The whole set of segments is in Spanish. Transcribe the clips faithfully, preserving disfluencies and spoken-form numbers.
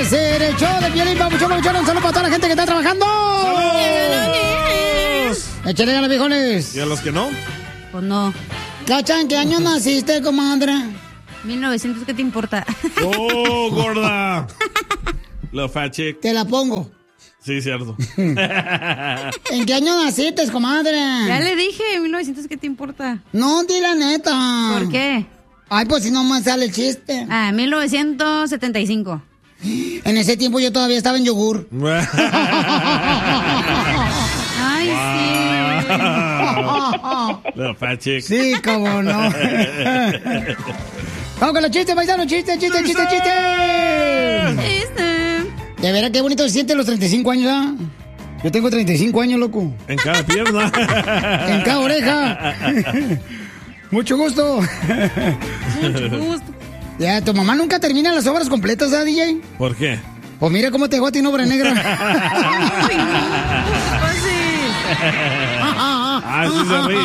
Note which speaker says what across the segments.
Speaker 1: Ser el show de Piolín, papuchón, papuchón. Un saludo para toda la gente que está trabajando. ¡Saludos! Échale a los viejones.
Speaker 2: ¿Y a los que no?
Speaker 3: Pues no.
Speaker 1: Cacha, ¿en qué año naciste, comadre?
Speaker 3: mil novecientos, ¿qué te importa?
Speaker 2: ¡Oh, gorda! Lo fat chick.
Speaker 1: Te la pongo.
Speaker 2: Sí, cierto.
Speaker 1: ¿En qué año naciste, comadre?
Speaker 3: Ya le dije, mil novecientos, ¿qué te importa?
Speaker 1: No, di la neta.
Speaker 3: ¿Por qué?
Speaker 1: Ay, pues si no me sale el chiste.
Speaker 3: Ah, mil novecientos setenta y cinco.
Speaker 1: En ese tiempo yo todavía estaba en yogur.
Speaker 3: Ay, sí.
Speaker 2: Lo fat chick.
Speaker 1: Sí, cómo no. Vamos con los chistes, paisanos, chiste, chiste, chiste, chiste.
Speaker 3: Chiste.
Speaker 1: De veras, qué bonito se siente los treinta y cinco años, ¿ah? Yo tengo treinta y cinco años, loco.
Speaker 2: En cada pierna.
Speaker 1: En cada oreja. Mucho gusto.
Speaker 3: Mucho gusto.
Speaker 1: Ya, tu mamá nunca termina las obras completas, ¿ah, D J?
Speaker 2: ¿Por qué?
Speaker 1: Pues mira cómo te dejó a ti en obra negra.
Speaker 3: Ay, no.
Speaker 2: Ah, sí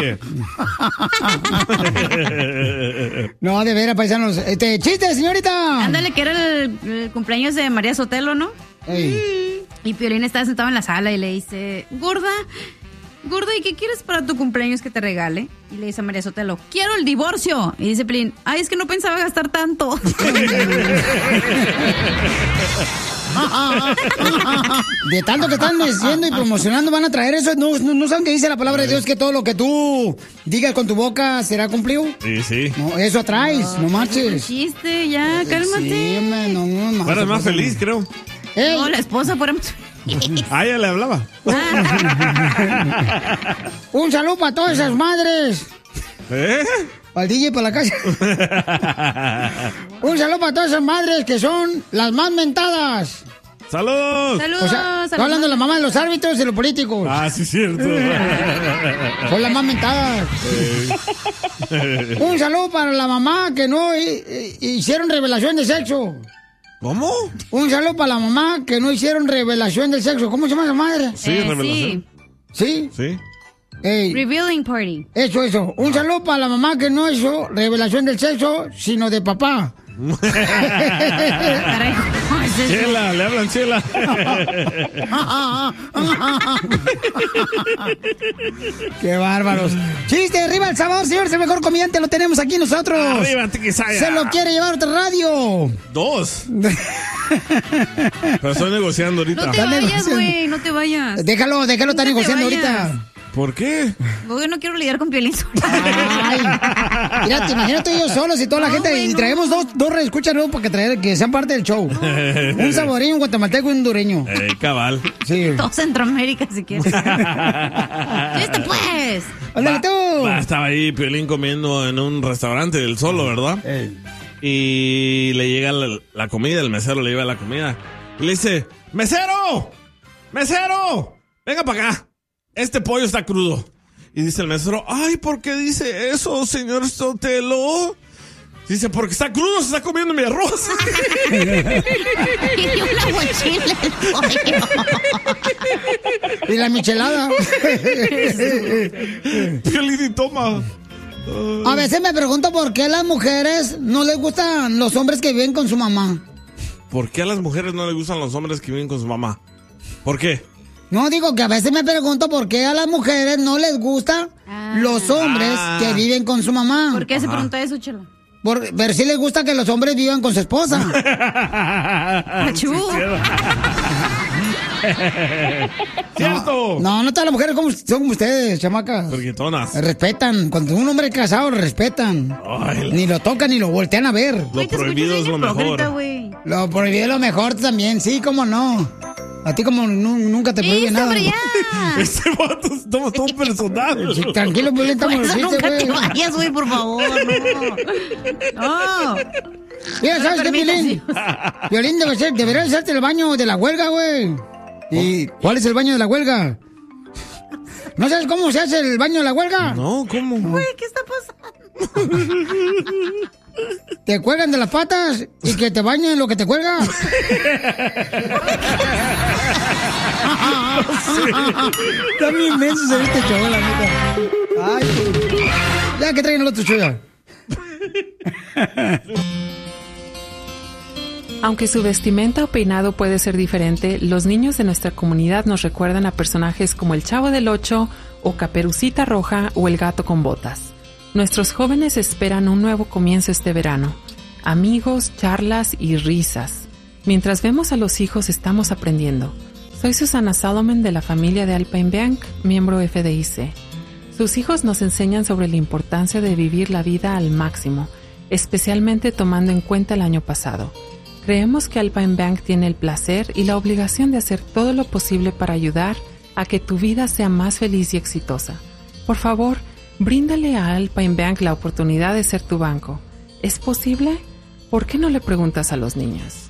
Speaker 2: se ríe.
Speaker 1: No, de veras, paisanos. Este, chiste, señorita.
Speaker 3: Ándale, que era el, el cumpleaños de María Sotelo, ¿no?
Speaker 1: Ey.
Speaker 3: Y Piolín estaba sentado en la sala y le dice, gorda, gorda, ¿y qué quieres para tu cumpleaños que te regale? Y le dice a María Sotelo, quiero el divorcio. Y dice Piolín, ay, es que no pensaba gastar tanto.
Speaker 1: De tanto que están diciendo y promocionando van a traer eso. No, no, no saben que dice la palabra de Dios, que todo lo que tú digas con tu boca será cumplido.
Speaker 2: Sí, sí.
Speaker 1: No, eso atraes, no, no marches.
Speaker 3: Chiste, ya, cálmate.
Speaker 1: Sí, man, no, no, no,
Speaker 2: Fueras más feliz, creo.
Speaker 1: Ey.
Speaker 3: No, la esposa fuera más feliz.
Speaker 2: Ah, ya le hablaba.
Speaker 1: Un saludo para todas esas madres.
Speaker 2: ¿Eh?
Speaker 1: Para el D J, para la casa. Un saludo para todas esas madres que son las más mentadas.
Speaker 2: ¡Saludos!
Speaker 3: Saludos.
Speaker 1: O sea, estoy hablando de la mamá de los árbitros y de los políticos.
Speaker 2: Ah, sí, cierto.
Speaker 1: Son las más mentadas.
Speaker 2: Eh.
Speaker 1: Un saludo para la mamá que no eh, hicieron revelación de sexo.
Speaker 2: ¿Cómo?
Speaker 1: Un saludo para la mamá que no hicieron revelación del sexo. ¿Cómo se llama esa madre?
Speaker 2: Sí,
Speaker 3: Eh,
Speaker 2: revelación.
Speaker 1: ¿Sí?
Speaker 2: Sí.
Speaker 1: Ey,
Speaker 3: Revealing party.
Speaker 1: eso, eso. Un saludo para la mamá que no hizo revelación del sexo, sino de papá.
Speaker 3: Caray, ¿cómo es eso?
Speaker 2: Chela, le hablan Chela.
Speaker 1: ¡Qué bárbaros! ¡Chiste! ¡Arriba El Sabor, señores! El mejor comediante lo tenemos aquí nosotros.
Speaker 2: Arriba, Tiquisaya.
Speaker 1: Se lo quiere llevar a otra radio.
Speaker 2: Dos. Pero estoy negociando ahorita.
Speaker 3: No te
Speaker 1: Están
Speaker 3: vayas,
Speaker 1: negociando.
Speaker 3: güey, no te vayas.
Speaker 1: Déjalo, déjalo, está
Speaker 3: No te
Speaker 1: negociando
Speaker 3: vayas.
Speaker 1: ahorita.
Speaker 2: ¿Por qué?
Speaker 3: Porque no quiero lidiar con Piolín sola.
Speaker 1: Ay, mira, te imaginas tú y yo solos y toda la
Speaker 3: No,
Speaker 1: gente.
Speaker 3: güey,
Speaker 1: y
Speaker 3: no.
Speaker 1: traemos dos, dos reescuchas nuevos para que, traer, que sean parte del show. Un saboreño, un guatemalteco y un hondureño.
Speaker 2: Eh, cabal.
Speaker 1: Sí.
Speaker 3: Todo Centroamérica, si quieres. ¡Chiste, pues!
Speaker 1: ¡Ándale tú!
Speaker 2: Va, estaba ahí Piolín comiendo en un restaurante del Solo, ¿verdad? Y le llega la, la comida, el mesero le lleva la comida. Y le dice, ¡mesero! ¡Mesero! Venga para acá. Este pollo está crudo. Y dice el mesero, ay, ¿por qué dice eso, señor Sotelo? Dice, porque está crudo, se está comiendo mi arroz.
Speaker 3: Y un aguachile el pollo.
Speaker 1: Y la michelada.
Speaker 2: Piolín y toma.
Speaker 1: A veces me pregunto por qué a las mujeres no les gustan los hombres que viven con su mamá.
Speaker 2: ¿Por qué a las mujeres no les gustan los hombres que viven con su mamá? ¿Por qué?
Speaker 1: No, digo que a veces me pregunto por qué a las mujeres no les gustan
Speaker 3: Ah.
Speaker 1: los hombres
Speaker 2: Ah.
Speaker 1: que viven con su mamá.
Speaker 3: ¿Por qué se
Speaker 2: Ajá.
Speaker 3: pregunta eso, Chela?
Speaker 1: Por, pero sí les gusta que los hombres vivan con su esposa.
Speaker 3: Achú.
Speaker 2: ¡Cierto!
Speaker 1: No, no todas las mujeres como, son como ustedes, chamacas.
Speaker 2: Friquitonas.
Speaker 1: Respetan. Cuando un hombre es casado, lo respetan.
Speaker 2: Ay,
Speaker 1: Ni lo tocan ni lo voltean a ver.
Speaker 2: lo
Speaker 3: Güey, te
Speaker 2: prohibido
Speaker 3: escuchas
Speaker 2: es lo
Speaker 3: bien hipócrita,
Speaker 2: mejor.
Speaker 3: güey.
Speaker 1: Lo prohibido es lo mejor también, sí, cómo no. A ti como nu- nunca te prohíbe
Speaker 3: ¡Listo,
Speaker 1: nada.
Speaker 3: hombre, ya!
Speaker 2: Este vato toma todo personal.
Speaker 1: Sí, tranquilo, pues
Speaker 3: Por
Speaker 1: estamos
Speaker 3: eso
Speaker 1: los
Speaker 3: nunca
Speaker 1: chistes,
Speaker 3: te
Speaker 1: güey.
Speaker 3: vayas, güey, por favor, no. No.
Speaker 1: Mira,
Speaker 3: No
Speaker 1: ¿sabes qué,
Speaker 3: permitas,
Speaker 1: Violín? Violín debe ser, debería hacerte el baño de la huelga, güey. ¿Y cuál es el baño de la huelga? ¿No sabes cómo se hace el baño de la huelga?
Speaker 2: No, ¿cómo?
Speaker 3: Güey, ¿qué está pasando?
Speaker 1: Te cuelgan de las patas y que te bañen en lo que te cuelga. Está bien inmenso ser este show, la neta. Ay, ya que traigan el otro show ya.
Speaker 4: Aunque su vestimenta o peinado puede ser diferente, los niños de nuestra comunidad nos recuerdan a personajes como el Chavo del Ocho o Caperucita Roja o el Gato con Botas. Nuestros jóvenes esperan un nuevo comienzo este verano. Amigos, charlas y risas. Mientras vemos a los hijos, estamos aprendiendo. Soy Susana Solomon de la familia de Alpine Bank, miembro F D I C. Sus hijos nos enseñan sobre la importancia de vivir la vida al máximo, especialmente tomando en cuenta el año pasado. Creemos que Alpine Bank tiene el placer y la obligación de hacer todo lo posible para ayudar a que tu vida sea más feliz y exitosa. Por favor, bríndale a Alpine Bank la oportunidad de ser tu banco. ¿Es posible? ¿Por qué no le preguntas a los niños?